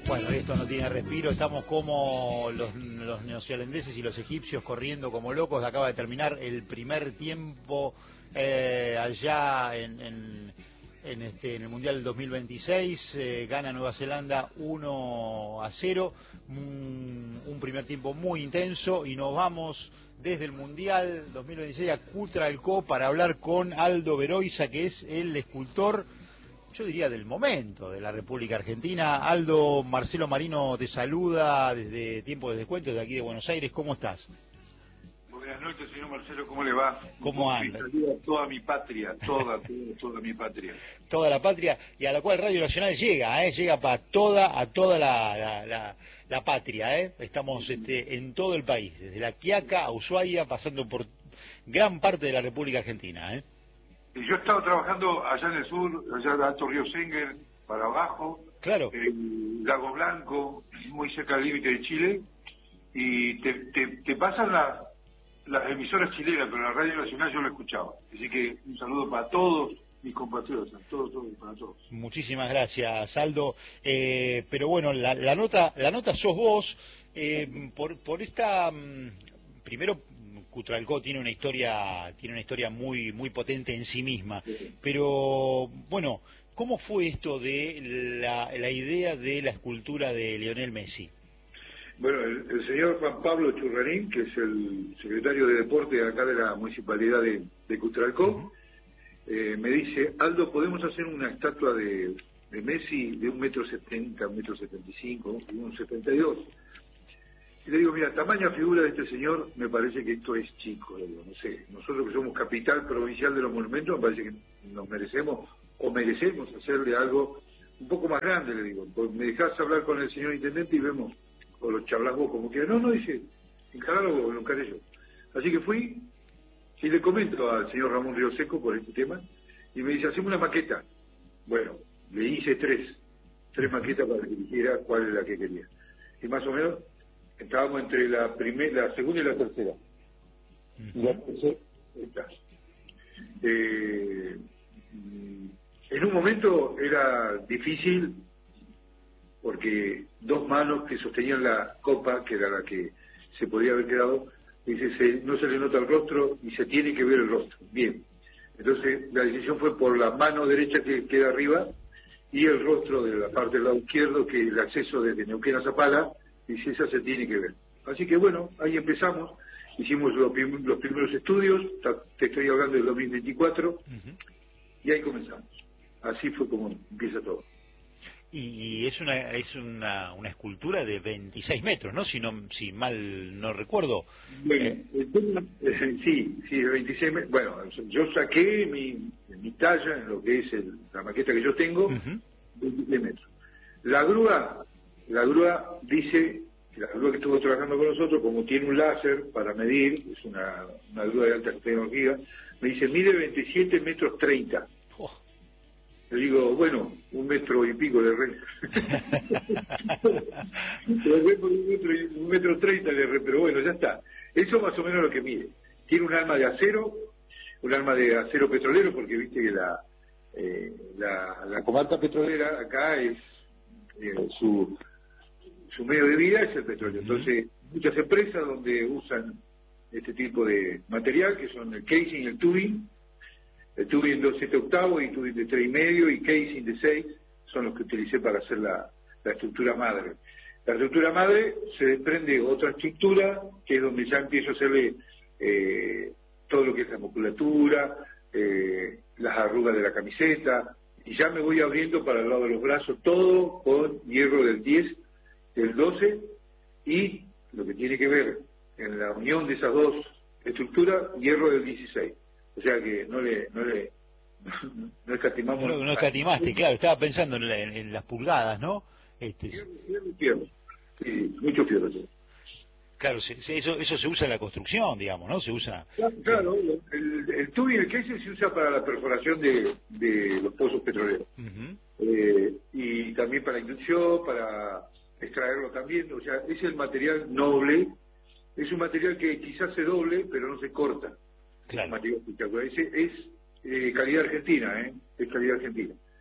Bueno, esto no tiene respiro, estamos como los neozelandeses y los egipcios corriendo como locos. Acaba de terminar el primer tiempo allá en el Mundial del 2026, gana Nueva Zelanda 1-0, un primer tiempo muy intenso, y nos vamos desde el Mundial 2026 a Cutralcó para hablar con Aldo Beroiza, que es el escultor, yo diría, del momento de la República Argentina. Aldo, Marcelo Marino te saluda desde Tiempo de Descuento, desde aquí de Buenos Aires. ¿Cómo estás? Buenas noches, señor Marcelo, ¿cómo le va? ¿Cómo anda? Toda mi patria, toda mi patria. Toda la patria, y a la cual Radio Nacional llega para toda la patria, Estamos en todo el país, desde La Quiaca a Ushuaia, pasando por gran parte de la República Argentina, Y yo he estado trabajando allá en el sur, allá de Alto Río Senguer, para abajo, Claro. Lago Blanco, muy cerca del límite de Chile, y te pasan las emisoras chilenas, pero la Radio Nacional yo lo escuchaba. Así que un saludo para todos mis compatriotas, todos, para todos. Muchísimas gracias, Aldo. Pero bueno, la nota sos vos, por esta, primero, Cutralcó tiene una historia muy muy potente en sí misma, pero bueno, ¿cómo fue esto de la idea de la escultura de Lionel Messi? Bueno, el señor Juan Pablo Churranín, que es el secretario de Deporte acá de la Municipalidad de Cutralcó, me dice: Aldo, ¿podemos hacer una estatua de Messi de 1,70 m, 1,75 m, 1,72 m? Y le digo: mira, tamaña figura de este señor, me parece que esto es chico. Le digo, no sé, nosotros que somos capital provincial de los monumentos, me parece que nos merecemos hacerle algo un poco más grande. Le digo, pues me dejás hablar con el señor intendente y vemos, o lo charlas vos como quieras. No, dice, encaralo vos, lo encaré yo. Así que fui y le comento al señor Ramón Río Seco por este tema, y me dice: hacemos una maqueta. Bueno, le hice tres maquetas para que dijera cuál es la que quería. Y más o menos estábamos entre la segunda y la tercera. Y la tercera está. En un momento era difícil, porque dos manos que sostenían la copa, que era la que se podía haber quedado, dice, no se le nota el rostro y se tiene que ver el rostro. Bien. Entonces la decisión fue por la mano derecha que queda arriba y el rostro de la parte del lado izquierdo, que el acceso desde Neuquén a Zapala, dice, esa se tiene que ver. Así que bueno, ahí empezamos, hicimos los primeros estudios, te estoy hablando del 2024, y ahí comenzamos. Así fue como empieza todo. Y es una escultura de 26 metros, ¿no? Si mal no recuerdo. Bueno, sí, de 26 metros. Bueno, yo saqué mi talla en lo que es la maqueta que yo tengo, 26 metros. La grúa dice, la grúa que estuvo trabajando con nosotros, como tiene un láser para medir, es una grúa de alta tecnología, me dice, mide 27 metros 30. Le digo, bueno, 1 metro y pico de re. Por 1 metro 30 de re, pero bueno, ya está. Eso más o menos lo que mide. Tiene un arma de acero petrolero, porque viste que la comarca petrolera acá es su medio de vida es el petróleo. Entonces, muchas empresas donde usan este tipo de material, que son el casing y el tubing 2/7 y tubing de 3,5 y casing de 6, son los que utilicé para hacer la estructura madre. La estructura madre se desprende otra estructura, que es donde ya empiezo a hacerle todo lo que es la musculatura, las arrugas de la camiseta, y ya me voy abriendo para el lado de los brazos, todo con hierro del 10, del 12, y lo que tiene que ver en la unión de esas dos estructuras, hierro del 16. O sea que no escatimamos. No escatimaste, claro, estaba pensando en las pulgadas, ¿no? Fierro. Sí, mucho fierro. Sí. Claro, eso se usa en la construcción, digamos, ¿no? Se usa. Claro, el tubing y el casing se usa para la perforación de los pozos petroleros. Y también para inducción, para extraerlo también. O sea, es el material noble, es un material que quizás se doble, pero no se corta. Claro. Es material espectacular. Es calidad argentina, es calidad argentina.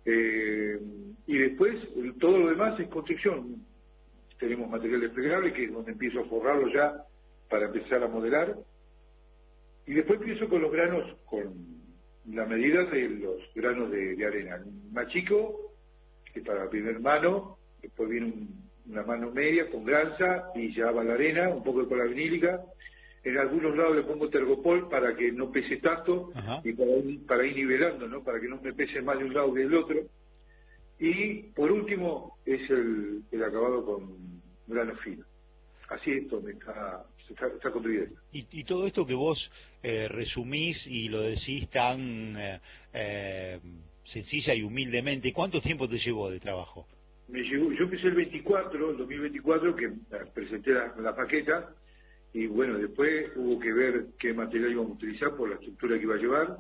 Y después todo lo demás es construcción. Tenemos material desplegable, que es donde empiezo a forrarlo ya para empezar a modelar. Y después empiezo con los granos, con la medida de los granos de arena. Más chico, que para la primera mano, después viene una mano media con granza y ya va la arena, un poco de cola vinílica. En algunos lados le pongo tergopol para que no pese tanto. Ajá. Y para ir nivelando, ¿no? Para que no me pese más de un lado que del otro. Y por último es el acabado con grano fino. Así es donde está construido. Y todo esto que vos resumís y lo decís tan sencilla y humildemente, ¿cuánto tiempo te llevó de trabajo? Yo empecé el 2024, que presenté la maqueta, y bueno, después hubo que ver qué material íbamos a utilizar por la estructura que iba a llevar.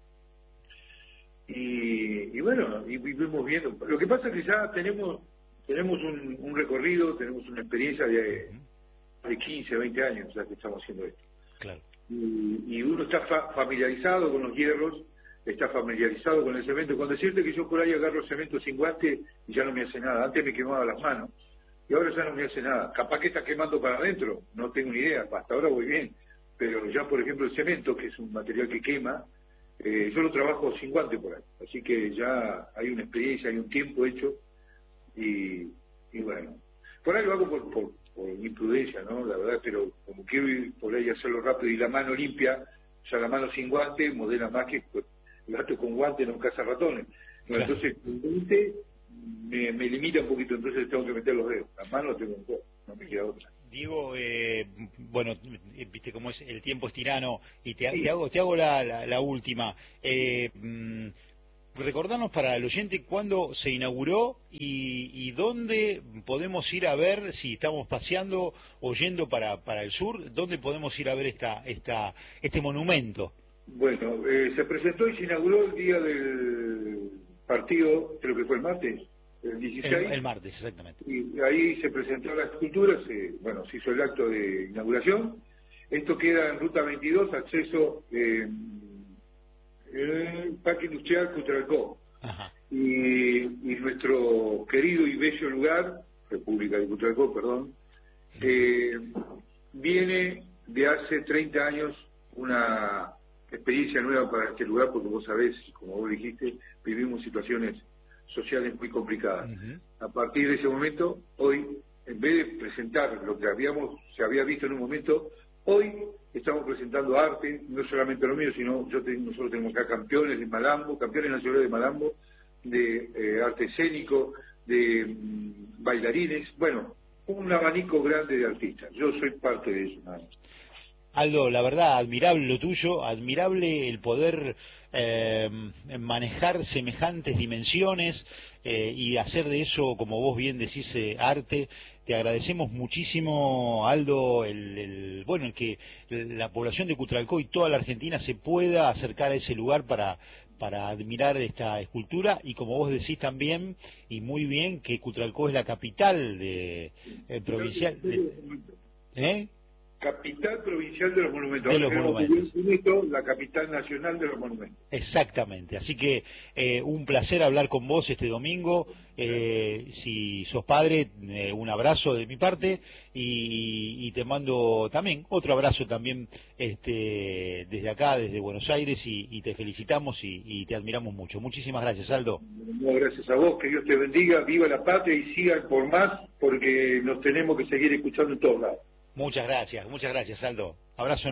Y bueno, y fuimos viendo. Lo que pasa es que ya tenemos un recorrido, tenemos una experiencia de 15, 20 años ya que estamos haciendo esto. Claro. Y uno está familiarizado con los hierros, está familiarizado con el cemento. Con decirte que yo por ahí agarro cemento sin guante y ya no me hace nada. Antes me quemaba las manos y ahora ya no me hace nada. Capaz que está quemando para adentro, no tengo ni idea. Hasta ahora voy bien. Pero ya, por ejemplo, el cemento, que es un material que quema, yo lo trabajo sin guante por ahí. Así que ya hay una experiencia, hay un tiempo hecho. Y bueno, por ahí lo hago por imprudencia, ¿no? La verdad, pero como quiero ir por ahí a hacerlo rápido y la mano limpia, o sea, la mano sin guante modela más que pues, el gato con guante no caza ratones. No, claro. Entonces, el guante me limita un poquito, entonces tengo que meter los dedos. La mano tengo un poco, no me queda otra. Diego, bueno, viste cómo es, el tiempo es tirano, y te hago la última. Recordarnos para el oyente cuándo se inauguró y dónde podemos ir a ver, si estamos paseando o yendo para el sur, dónde podemos ir a ver este monumento. Bueno, se presentó y se inauguró el día del partido, creo que fue el martes, el 16. El martes, exactamente. Y ahí se presentó la escultura, se hizo el acto de inauguración. Esto queda en Ruta 22, acceso el Parque Industrial Cutralcó. Y nuestro querido y bello lugar, República de Cutralcó, perdón, viene de hace 30 años una experiencia nueva para este lugar, porque vos sabés, como vos dijiste, vivimos situaciones sociales muy complicadas. A partir de ese momento, hoy, en vez de presentar lo que se había visto en un momento, hoy estamos presentando arte, no solamente lo mío, sino nosotros tenemos acá campeones de Malambo, campeones nacionales de Malambo, de arte escénico, de bailarines, bueno, un abanico grande de artistas. Yo soy parte de eso, nada más. Aldo, la verdad, admirable lo tuyo, admirable el poder manejar semejantes dimensiones y hacer de eso, como vos bien decís, arte. Te agradecemos muchísimo, Aldo, el que la población de Cutralcó y toda la Argentina se pueda acercar a ese lugar para admirar esta escultura, y como vos decís también, y muy bien, que Cutralcó es la capital provincial. Capital provincial de los monumentos. De los monumentos. La capital nacional de los monumentos. Exactamente. Así que un placer hablar con vos este domingo. Si sos padre, un abrazo de mi parte y te mando también otro abrazo también desde acá, desde Buenos Aires, y te felicitamos y te admiramos mucho. Muchísimas gracias, Aldo. No, gracias a vos, que Dios te bendiga, viva la patria y sigan por más, porque nos tenemos que seguir escuchando en todos lados. Muchas gracias, Aldo. Abrazo enorme.